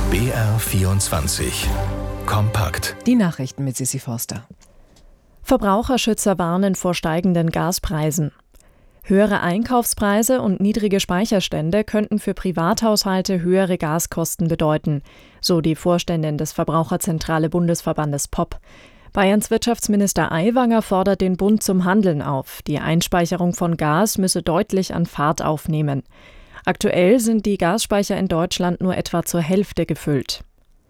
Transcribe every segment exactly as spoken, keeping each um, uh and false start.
B R vierundzwanzig. Kompakt. Die Nachrichten mit Sissi Forster. Verbraucherschützer warnen vor steigenden Gaspreisen. Höhere Einkaufspreise und niedrige Speicherstände könnten für Privathaushalte höhere Gaskosten bedeuten, so die Vorständin des Verbraucherzentrale Bundesverbandes P O P. Bayerns Wirtschaftsminister Aiwanger fordert den Bund zum Handeln auf. Die Einspeicherung von Gas müsse deutlich an Fahrt aufnehmen. Aktuell sind die Gasspeicher in Deutschland nur etwa zur Hälfte gefüllt.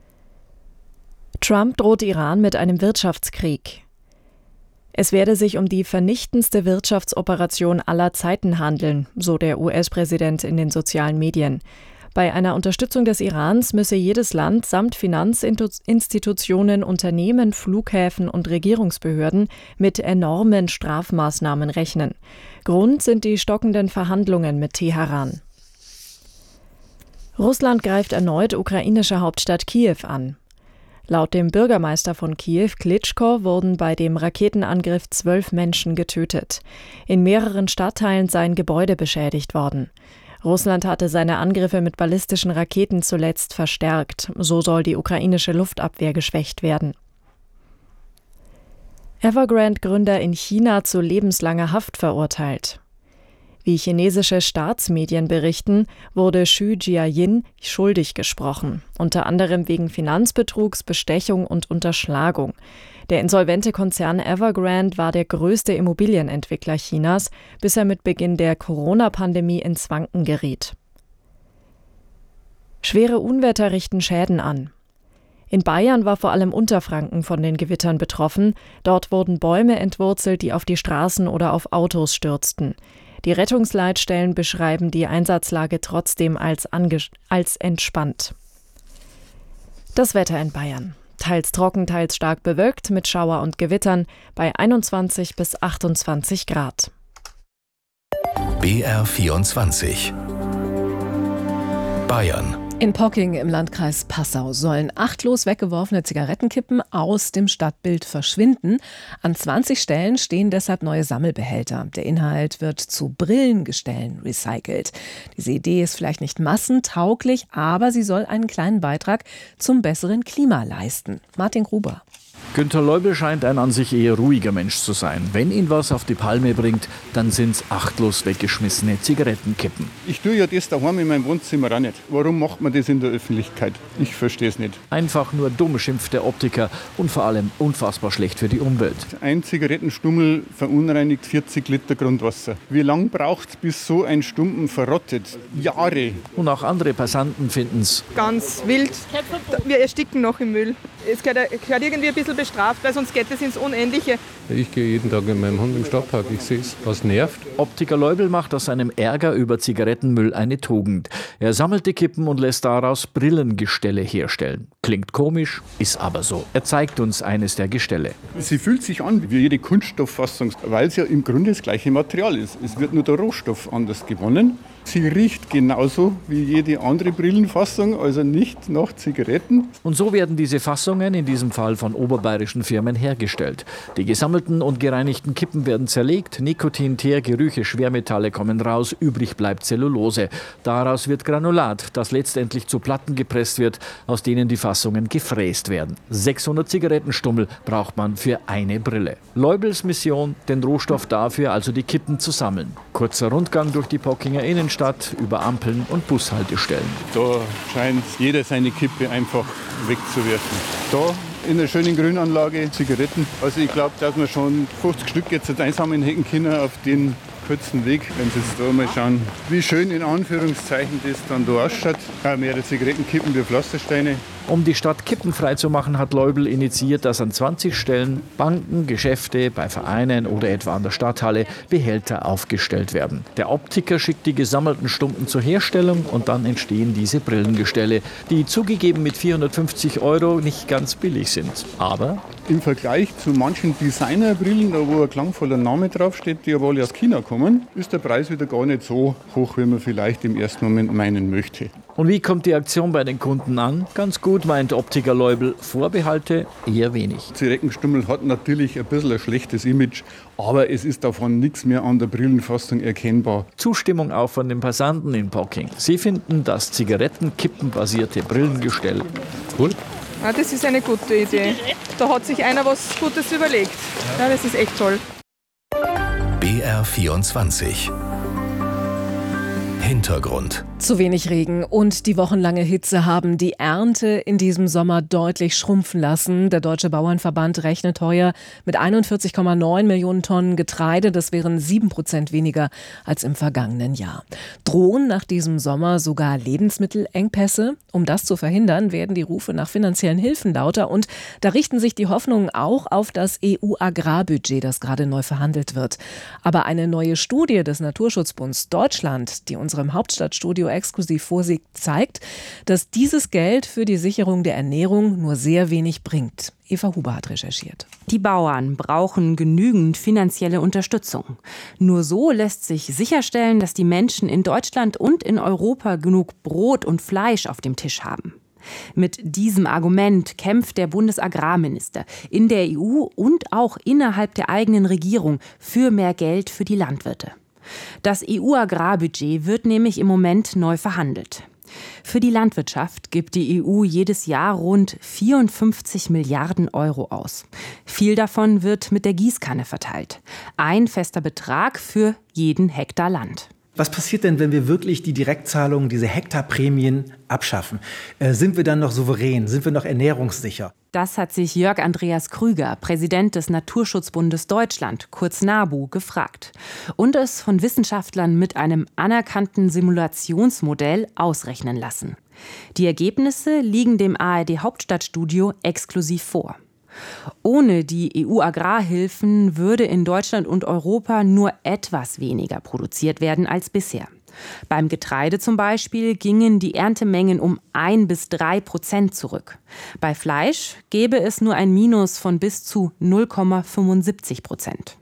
Trump droht Iran mit einem Wirtschaftskrieg. Es werde sich um die vernichtendste Wirtschaftsoperation aller Zeiten handeln, so der U S-Präsident in den sozialen Medien. Bei einer Unterstützung des Irans müsse jedes Land samt Finanzinstitutionen, Unternehmen, Flughäfen und Regierungsbehörden mit enormen Strafmaßnahmen rechnen. Grund sind die stockenden Verhandlungen mit Teheran. Russland greift erneut ukrainische Hauptstadt Kiew an. Laut dem Bürgermeister von Kiew, Klitschko, wurden bei dem Raketenangriff zwölf Menschen getötet. In mehreren Stadtteilen seien Gebäude beschädigt worden. Russland hatte seine Angriffe mit ballistischen Raketen zuletzt verstärkt. So soll die ukrainische Luftabwehr geschwächt werden. Evergrande-Gründer in China zu lebenslanger Haft verurteilt. Wie chinesische Staatsmedien berichten, wurde Xu Jiayin schuldig gesprochen, unter anderem wegen Finanzbetrugs, Bestechung und Unterschlagung. Der insolvente Konzern Evergrande war der größte Immobilienentwickler Chinas, bis er mit Beginn der Corona-Pandemie ins Wanken geriet. Schwere Unwetter richten Schäden an. In Bayern war vor allem Unterfranken von den Gewittern betroffen. Dort wurden Bäume entwurzelt, die auf die Straßen oder auf Autos stürzten. Die Rettungsleitstellen beschreiben die Einsatzlage trotzdem als, ange- als entspannt. Das Wetter in Bayern. Teils trocken, teils stark bewölkt mit Schauer und Gewittern bei einundzwanzig bis achtundzwanzig Grad. B R vierundzwanzig. Bayern. In Pocking im Landkreis Passau sollen achtlos weggeworfene Zigarettenkippen aus dem Stadtbild verschwinden. An zwanzig Stellen stehen deshalb neue Sammelbehälter. Der Inhalt wird zu Brillengestellen recycelt. Diese Idee ist vielleicht nicht massentauglich, aber sie soll einen kleinen Beitrag zum besseren Klima leisten. Martin Gruber. Günter Leubel scheint ein an sich eher ruhiger Mensch zu sein. Wenn ihn was auf die Palme bringt, dann sind's achtlos weggeschmissene Zigarettenkippen. Ich tue ja das daheim in meinem Wohnzimmer auch nicht. Warum macht man das in der Öffentlichkeit? Ich verstehe es nicht. Einfach nur dumm, schimpft der Optiker, und vor allem unfassbar schlecht für die Umwelt. Ein Zigarettenstummel verunreinigt vierzig Liter Grundwasser. Wie lange braucht es, bis so ein Stumpen verrottet? Jahre. Und auch andere Passanten finden's ganz wild. Wir ersticken noch im Müll. Es gehört, gehört irgendwie ein bisschen bestraft, weil sonst geht es ins Unendliche. Ich gehe jeden Tag mit meinem Hund im Stadtpark, ich sehe es. Was nervt? Optiker Leubel macht aus seinem Ärger über Zigarettenmüll eine Tugend. Er sammelt die Kippen und lässt daraus Brillengestelle herstellen. Klingt komisch, ist aber so. Er zeigt uns eines der Gestelle. Sie fühlt sich an wie jede Kunststofffassung, weil es ja im Grunde das gleiche Material ist. Es wird nur der Rohstoff anders gewonnen. Sie riecht genauso wie jede andere Brillenfassung, also nicht nach Zigaretten. Und so werden diese Fassungen in diesem Fall von oberbayerischen Firmen hergestellt. Die gesammelten und gereinigten Kippen werden zerlegt, Nikotin, Teer, Gerüche, Schwermetalle kommen raus, übrig bleibt Zellulose. Daraus wird Granulat, das letztendlich zu Platten gepresst wird, aus denen die Fassungen gefräst werden. sechshundert Zigarettenstummel braucht man für eine Brille. Leubels Mission, den Rohstoff dafür, also die Kippen, zu sammeln. Kurzer Rundgang durch die Pockinger Innenstadt, über Ampeln und Bushaltestellen. Da scheint jeder seine Kippe einfach wegzuwerfen. Da in der schönen Grünanlage Zigaretten. Also ich glaube, dass wir schon fünfzig Stück jetzt einsammeln hätten können auf den kurzen Weg. Wenn Sie jetzt da mal schauen, wie schön in Anführungszeichen das dann da ausschaut. Ja, mehrere Zigarettenkippen wie Pflastersteine. Um die Stadt kippenfrei zu machen, hat Leubel initiiert, dass an zwanzig Stellen Banken, Geschäfte, bei Vereinen oder etwa an der Stadthalle Behälter aufgestellt werden. Der Optiker schickt die gesammelten Stumpen zur Herstellung und dann entstehen diese Brillengestelle, die zugegeben mit vierhundertfünfzig Euro nicht ganz billig sind. Aber im Vergleich zu manchen Designerbrillen, da wo ein klangvoller Name draufsteht, die aber alle aus China kommen, ist der Preis wieder gar nicht so hoch, wie man vielleicht im ersten Moment meinen möchte. Und wie kommt die Aktion bei den Kunden an? Ganz gut, meint Optiker Leubel. Vorbehalte eher wenig. Ziereckenstummel hat natürlich ein bisschen ein schlechtes Image, aber es ist davon nichts mehr an der Brillenfassung erkennbar. Zustimmung auch von den Passanten in Pocking. Sie finden das zigarettenkippenbasierte Brillengestell Cool. Ja, das ist eine gute Idee. Da hat sich einer was Gutes überlegt. Ja, das ist echt toll. B R vierundzwanzig Hintergrund. Zu wenig Regen und die wochenlange Hitze haben die Ernte in diesem Sommer deutlich schrumpfen lassen. Der Deutsche Bauernverband rechnet heuer mit einundvierzig Komma neun Millionen Tonnen Getreide. Das wären sieben Prozent weniger als im vergangenen Jahr. Drohen nach diesem Sommer sogar Lebensmittelengpässe? Um das zu verhindern, werden die Rufe nach finanziellen Hilfen lauter. Und da richten sich die Hoffnungen auch auf das E U-Agrarbudget, das gerade neu verhandelt wird. Aber eine neue Studie des Naturschutzbunds Deutschland, die unserem Hauptstadtstudio exklusiv vorsieht, zeigt, dass dieses Geld für die Sicherung der Ernährung nur sehr wenig bringt. Eva Huber hat recherchiert. Die Bauern brauchen genügend finanzielle Unterstützung. Nur so lässt sich sicherstellen, dass die Menschen in Deutschland und in Europa genug Brot und Fleisch auf dem Tisch haben. Mit diesem Argument kämpft der Bundesagrarminister in der E U und auch innerhalb der eigenen Regierung für mehr Geld für die Landwirte. Das E U-Agrarbudget wird nämlich im Moment neu verhandelt. Für die Landwirtschaft gibt die E U jedes Jahr rund vierundfünfzig Milliarden Euro aus. Viel davon wird mit der Gießkanne verteilt. Ein fester Betrag für jeden Hektar Land. Was passiert denn, wenn wir wirklich die Direktzahlungen, diese Hektarprämien abschaffen? Äh, sind wir dann noch souverän? Sind wir noch ernährungssicher? Das hat sich Jörg Andreas Krüger, Präsident des Naturschutzbundes Deutschland, kurz NABU, gefragt. Und es von Wissenschaftlern mit einem anerkannten Simulationsmodell ausrechnen lassen. Die Ergebnisse liegen dem A R D-Hauptstadtstudio exklusiv vor. Ohne die E U-Agrarhilfen würde in Deutschland und Europa nur etwas weniger produziert werden als bisher. Beim Getreide zum Beispiel gingen die Erntemengen um ein bis drei Prozent zurück. Bei Fleisch gäbe es nur ein Minus von bis zu null Komma fünfundsiebzig Prozent.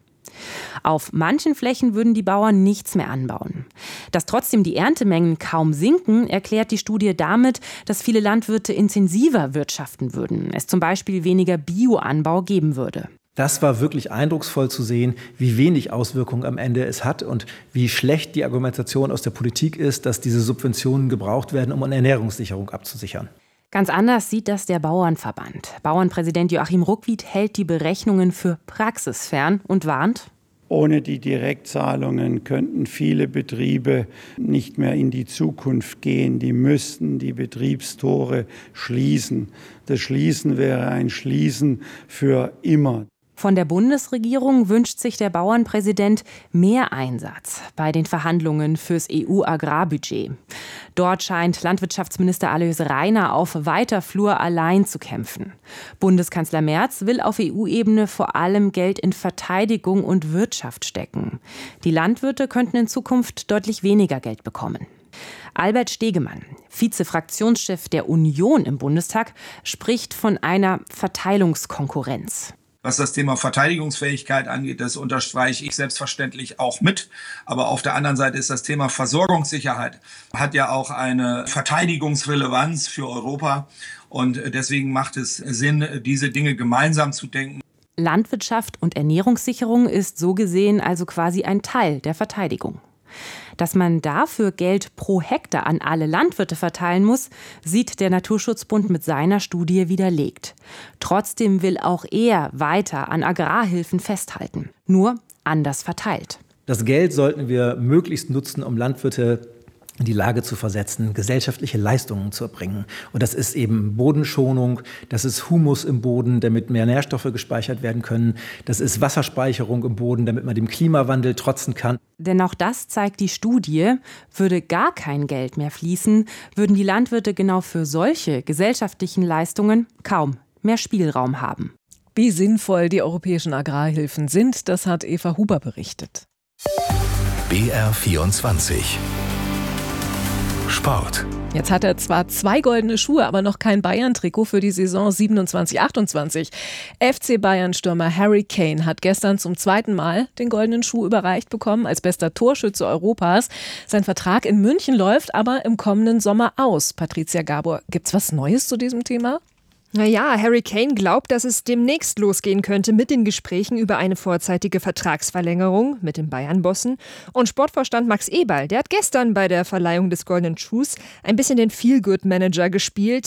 Auf manchen Flächen würden die Bauern nichts mehr anbauen. Dass trotzdem die Erntemengen kaum sinken, erklärt die Studie damit, dass viele Landwirte intensiver wirtschaften würden, es zum Beispiel weniger Bioanbau geben würde. Das war wirklich eindrucksvoll zu sehen, wie wenig Auswirkungen am Ende es hat und wie schlecht die Argumentation aus der Politik ist, dass diese Subventionen gebraucht werden, um eine Ernährungssicherung abzusichern. Ganz anders sieht das der Bauernverband. Bauernpräsident Joachim Ruckwied hält die Berechnungen für praxisfern und warnt: Ohne die Direktzahlungen könnten viele Betriebe nicht mehr in die Zukunft gehen. Die müssten die Betriebstore schließen. Das Schließen wäre ein Schließen für immer. Von der Bundesregierung wünscht sich der Bauernpräsident mehr Einsatz bei den Verhandlungen fürs E U-Agrarbudget. Dort scheint Landwirtschaftsminister Alois Rainer auf weiter Flur allein zu kämpfen. Bundeskanzler Merz will auf E U-Ebene vor allem Geld in Verteidigung und Wirtschaft stecken. Die Landwirte könnten in Zukunft deutlich weniger Geld bekommen. Albert Stegemann, Vize-Fraktionschef der Union im Bundestag, spricht von einer Verteilungskonkurrenz. Was das Thema Verteidigungsfähigkeit angeht, das unterstreiche ich selbstverständlich auch mit. Aber auf der anderen Seite ist das Thema Versorgungssicherheit, hat ja auch eine Verteidigungsrelevanz für Europa. Und deswegen macht es Sinn, diese Dinge gemeinsam zu denken. Landwirtschaft und Ernährungssicherung ist so gesehen also quasi ein Teil der Verteidigung. Dass man dafür Geld pro Hektar an alle Landwirte verteilen muss, sieht der Naturschutzbund mit seiner Studie widerlegt. Trotzdem will auch er weiter an Agrarhilfen festhalten, nur anders verteilt. Das Geld sollten wir möglichst nutzen, um Landwirte in die Lage zu versetzen, gesellschaftliche Leistungen zu erbringen. Und das ist eben Bodenschonung, das ist Humus im Boden, damit mehr Nährstoffe gespeichert werden können, das ist Wasserspeicherung im Boden, damit man dem Klimawandel trotzen kann. Denn auch das zeigt die Studie, würde gar kein Geld mehr fließen, würden die Landwirte genau für solche gesellschaftlichen Leistungen kaum mehr Spielraum haben. Wie sinnvoll die europäischen Agrarhilfen sind, das hat Eva Huber berichtet. B R vierundzwanzig Sport. Jetzt hat er zwar zwei goldene Schuhe, aber noch kein Bayern-Trikot für die Saison siebenundzwanzig achtundzwanzig. F C Bayern-Stürmer Harry Kane hat gestern zum zweiten Mal den goldenen Schuh überreicht bekommen als bester Torschütze Europas. Sein Vertrag in München läuft aber im kommenden Sommer aus. Patricia Gabor, gibt's was Neues zu diesem Thema? Naja, Harry Kane glaubt, dass es demnächst losgehen könnte mit den Gesprächen über eine vorzeitige Vertragsverlängerung mit den Bayern-Bossen. Und Sportvorstand Max Eberl, der hat gestern bei der Verleihung des Goldenen Schuhs ein bisschen den Feel-Good-Manager gespielt.